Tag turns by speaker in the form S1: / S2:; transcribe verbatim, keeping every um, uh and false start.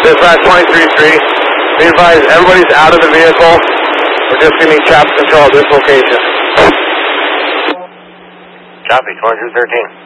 S1: Dispatch twenty-three three. Be advised, everybody's out of the vehicle. We're just going to need traffic control at this location.
S2: Copy, twenty-two thirteen.